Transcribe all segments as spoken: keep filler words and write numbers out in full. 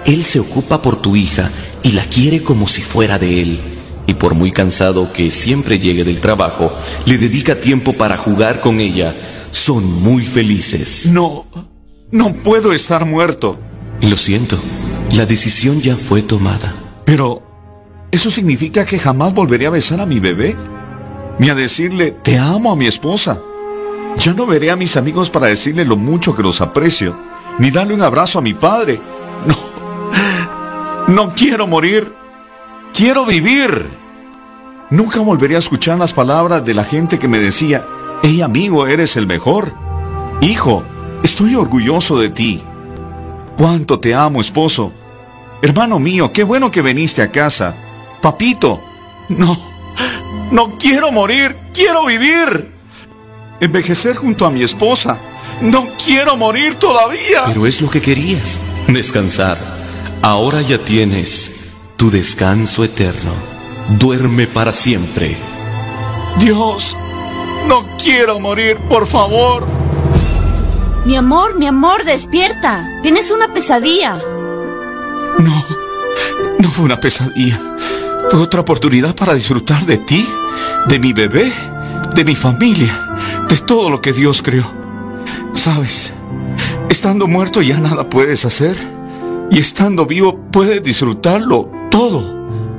Él se ocupa por tu hija y la quiere como si fuera de él. Y por muy cansado que siempre llegue del trabajo, le dedica tiempo para jugar con ella. Son muy felices. No, no puedo estar muerto. Lo siento, la decisión ya fue tomada. Pero, ¿eso significa que jamás volveré a besar a mi bebé? Ni a decirle, te amo a mi esposa. Ya no veré a mis amigos para decirle lo mucho que los aprecio, ni darle un abrazo a mi padre. No, no quiero morir. Quiero vivir. Nunca volveré a escuchar las palabras de la gente que me decía, hey amigo, eres el mejor. Hijo, estoy orgulloso de ti. Cuánto te amo, esposo. Hermano mío, qué bueno que viniste a casa. Papito, no, no quiero morir, quiero vivir. Envejecer junto a mi esposa. No quiero morir todavía. Pero es lo que querías, descansar. Ahora ya tienes tu descanso eterno. Duerme para siempre. Dios, no quiero morir, por favor. Mi amor, mi amor, despierta. Tienes una pesadilla. No, no fue una pesadilla. Fue otra oportunidad para disfrutar de ti, de mi bebé, de mi familia, de todo lo que Dios creó. ¿Sabes? Estando muerto ya nada puedes hacer. Y estando vivo puedes disfrutarlo todo.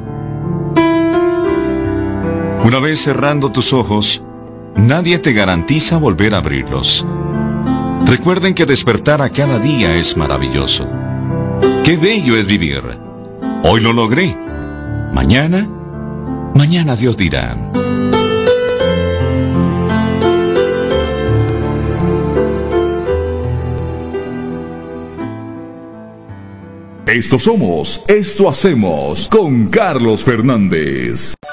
Una vez cerrando tus ojos, nadie te garantiza volver a abrirlos. Recuerden que despertar a cada día es maravilloso. Qué bello es vivir. Hoy lo logré. Mañana, mañana Dios dirá. Esto somos, esto hacemos con Carlos Fernández.